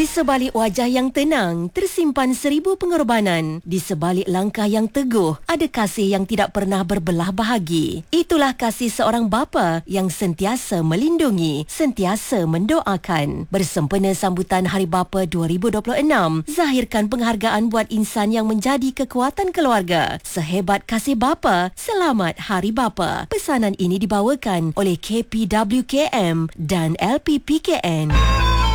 Di sebalik wajah yang tenang, tersimpan 1000 pengorbanan. Di sebalik langkah yang teguh, ada kasih yang tidak pernah berbelah bahagi. Itulah kasih seorang bapa yang sentiasa melindungi, sentiasa mendoakan. Bersempena sambutan Hari Bapa 2026, zahirkan penghargaan buat insan yang menjadi kekuatan keluarga. Sehebat kasih bapa, selamat Hari Bapa. Pesanan ini dibawakan oleh KPWKM dan LPPKN.